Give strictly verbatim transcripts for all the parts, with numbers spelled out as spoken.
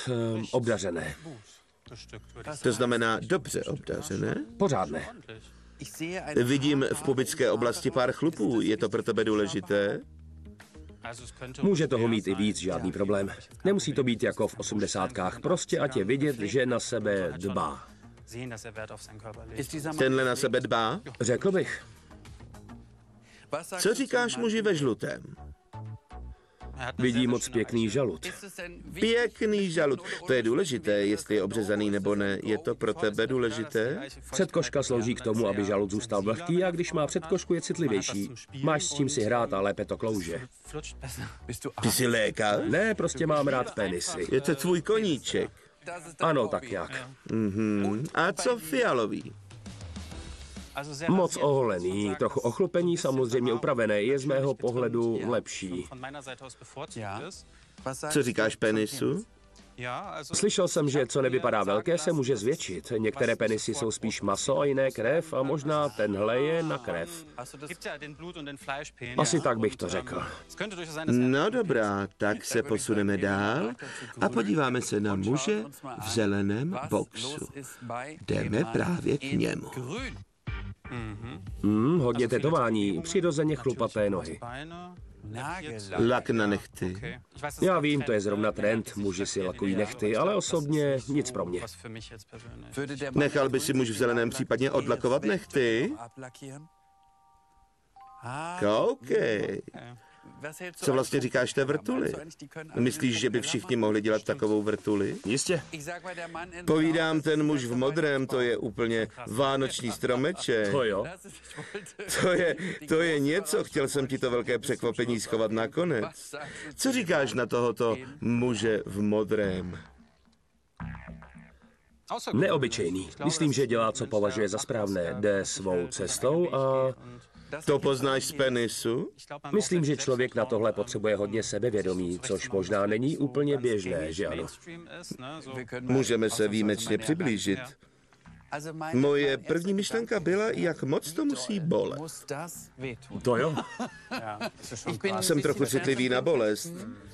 um, obdařené. To znamená dobře obdařené? Pořádné. Vidím v pubické oblasti pár chlupů. Je to pro tebe důležité? Může toho mít i víc, žádný problém. Nemusí to být jako v osmdesátkách. Prostě ať je vidět, že na sebe dbá. Tenhle na sebe dbá? Řekl bych. Co říkáš muži ve žlutém? Vidí moc pěkný žalud. Pěkný žalud. To je důležité, jestli je obřezaný nebo ne. Je to pro tebe důležité? Předkoška slouží k tomu, aby žalud zůstal vlhký, a když má předkošku, je citlivější. Máš s tím si hrát a lépe to klouže. Ty jsi lékař? Ne, prostě mám rád penisy. Je to tvůj koníček. Ano, tak nějak. Mhm. A co fialový? Moc oholený, trochu ochlupení, samozřejmě upravené, je z mého pohledu lepší. Co říkáš penisu? Slyšel jsem, že co nevypadá velké, se může zvětšit. Některé penisy jsou spíš maso a jiné krev a možná tenhle je na krev. Asi tak bych to řekl. No dobrá, tak se posuneme dál a podíváme se na muže v zeleném boxu. Jdeme právě k němu. Hmm, hodně tetování, přirozeně chlupaté nohy. Lak na nechty. Já vím, to je zrovna trend, muži si lakují nechty, ale osobně nic pro mě. Nechal by si muž v zeleném případně odlakovat nechty? Koukej. Co vlastně říkáš té vrtuli? Myslíš, že by všichni mohli dělat takovou vrtuli? Jistě. Povídám, ten muž v modrém, to je úplně vánoční stromeček. To jo. To je, to je něco, chtěl jsem ti to velké překvapení schovat nakonec. Co říkáš na tohoto muže v modrém? Neobyčejný. Myslím, že dělá, co považuje za správné. Jde svou cestou a... To poznáš z penisu? Myslím, že člověk na tohle potřebuje hodně sebevědomí, což možná není úplně běžné, že ano? Můžeme se výjimečně přiblížit. Moje první myšlenka byla, jak moc to musí bolet. To jo. Jsem trochu citlivý na bolest.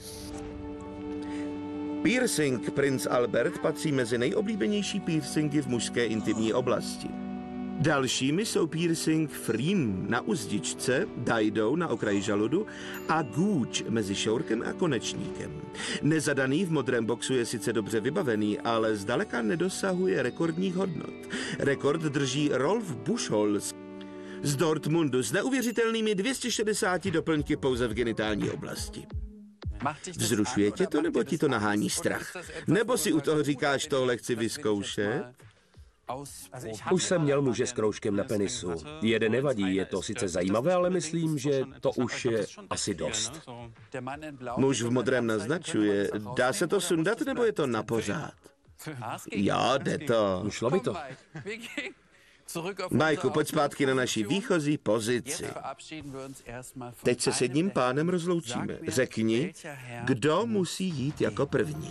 Piercing Prince Albert patří mezi nejoblíbenější piercingy v mužské intimní oblasti. Dalšími jsou piercing Freen na uzdičce, dajdou na okraji žaludu a gouge mezi šourkem a konečníkem. Nezadaný v modrém boxu je sice dobře vybavený, ale zdaleka nedosahuje rekordních hodnot. Rekord drží Rolf Buchholz z Dortmundu s neuvěřitelnými dvě stě šedesát doplňky pouze v genitální oblasti. Vzrušuje tě to, nebo ti to nahání strach? Nebo si u toho říkáš, tohle chci vyzkoušet? Už jsem měl muže s kroužkem na penisu. Jeden nevadí, je to sice zajímavé, ale myslím, že to už je asi dost. Muž v modrém naznačuje, dá se to sundat, nebo je to na pořád? Jo, jde to. Šlo by to. Majku, pojď zpátky na naši výchozí pozici. Teď se s jedním pánem rozloučíme. Řekni, kdo musí jít jako první.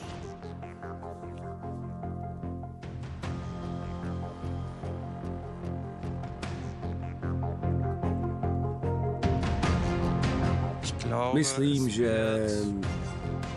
Myslím, že